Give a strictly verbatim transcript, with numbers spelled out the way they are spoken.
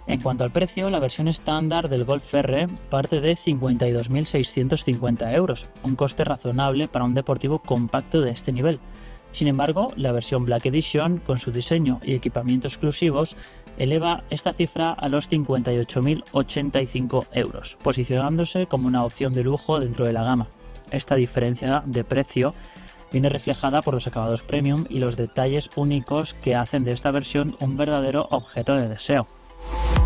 En cuanto al precio, la versión estándar del Golf R parte de cincuenta y dos mil seiscientos cincuenta euros, un coste razonable para un deportivo compacto de este nivel. Sin embargo, la versión Black Edition, con su diseño y equipamiento exclusivos, eleva esta cifra a los cincuenta y ocho mil ochenta y cinco euros, posicionándose como una opción de lujo dentro de la gama. Esta diferencia de precio viene reflejada por los acabados premium y los detalles únicos que hacen de esta versión un verdadero objeto de deseo.